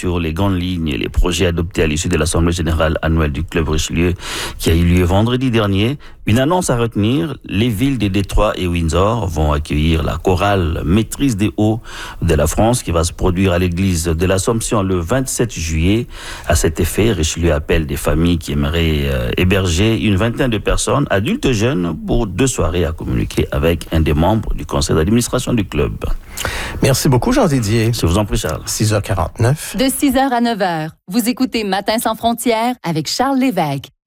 sur les grandes lignes et les projets adoptés à l'issue de l'Assemblée générale annuelle du Club Richelieu qui a eu lieu vendredi dernier. Une annonce à retenir, les villes de Détroit et Windsor vont accueillir la chorale Maîtrise des Eaux de la France qui va se produire à l'église de l'Assomption le 27 juillet. À cet effet, Richelieu appelle des familles qui aimeraient héberger une vingtaine de personnes, adultes et jeunes, pour 2 soirées à communiquer avec un des membres du conseil d'administration du club. Merci beaucoup, Jean-Didier. Je vous en prie, Charles. 6h49. De 6h à 9h, vous écoutez Matin sans frontières avec Charles Lévesque.